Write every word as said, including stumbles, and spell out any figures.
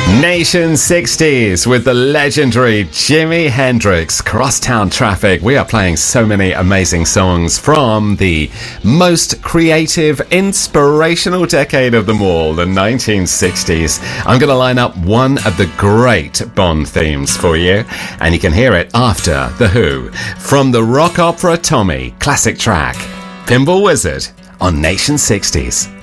Nation sixties with the legendary Jimi Hendrix. Crosstown Traffic. We are playing so many amazing songs from the most creative, inspirational decade of them all, the nineteen sixties. I'm going to line up one of the great Bond themes for you, and you can hear it after The Who. From the rock opera Tommy, classic track, Pinball Wizard on Nation sixties.